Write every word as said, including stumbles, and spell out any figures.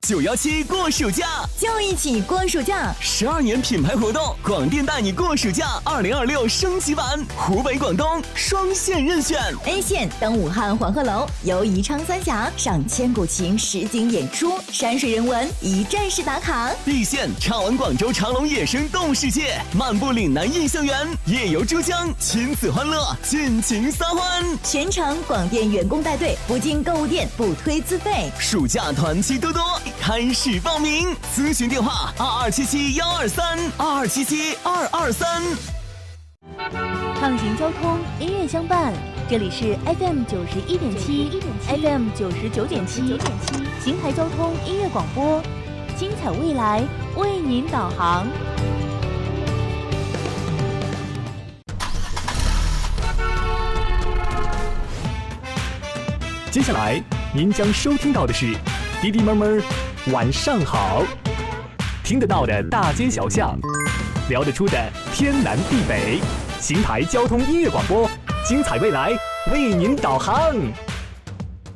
九幺七过暑假， 就一起过暑假。 十二年品牌活动，广电带你过暑假二零二六升级版，湖北、广东双线任选。 A 线登武汉黄鹤楼，游宜昌三峡，赏千古情实景演出，山水人文一站式打卡。 B 线畅玩广州长隆野生动物世界，漫步岭南印象园，夜游珠江，亲子欢乐，尽情撒欢。 全程广电员工带队，不进购物店，不推自费。 暑假团期多多，开始报名，咨询电话二二七七幺二三二二七七二二三。 畅行交通，音乐相伴，这里是 F M 九十一点七 ，F M 九十九点七，邢台交通音乐广播，精彩未来为您导航。 接下来您将收听到的是滴滴闷闷晚上好，听得到的大街小巷，聊得出的天南地北，邢台交通音乐广播，精彩未来为您导航。